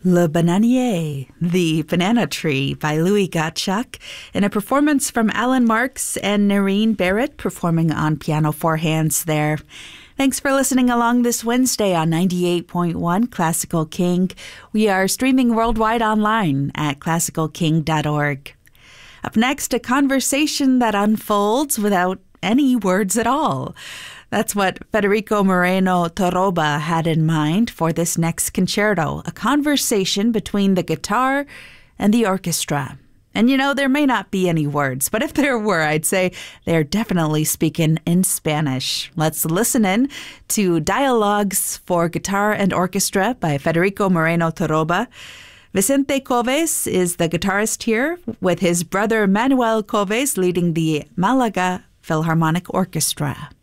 Le Bananier, The Banana Tree by Louis Gottschalk, in a performance from Alan Marks and Nerine Barrett performing on piano four hands there. Thanks for listening along this Wednesday on 98.1 Classical King. We are streaming worldwide online at classicalking.org. Up next, a conversation that unfolds without any words at all. That's what Federico Moreno Torroba had in mind for this next concerto, a conversation between the guitar and the orchestra. And there may not be any words, but if there were, I'd say they're definitely speaking in Spanish. Let's listen in to Dialogues for Guitar and Orchestra by Federico Moreno Torroba. Vicente Coves is the guitarist here, with his brother Manuel Coves leading the Malaga Philharmonic Orchestra.